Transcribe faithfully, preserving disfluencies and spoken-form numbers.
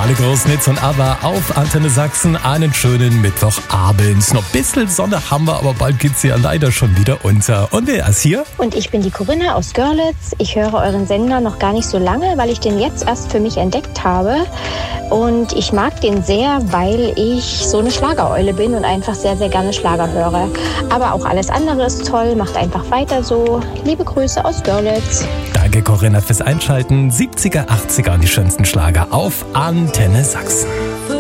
Karle Großnitz und ABBA auf Antenne Sachsen. Einen schönen Mittwochabend. Noch ein bisschen Sonne haben wir, aber bald geht's ja leider schon wieder unter. Und wer ist hier? Und ich bin die Corinna aus Görlitz. Ich höre euren Sender noch gar nicht so lange, weil ich den jetzt erst für mich entdeckt habe. Und ich mag den sehr, weil ich so eine Schlagereule bin und einfach sehr, sehr gerne Schlager höre. Aber auch alles andere ist toll. Macht einfach weiter so. Liebe Grüße aus Görlitz. Danke Corinna fürs Einschalten. siebziger, achtziger und die schönsten Schlager auf Antenne Sachsen.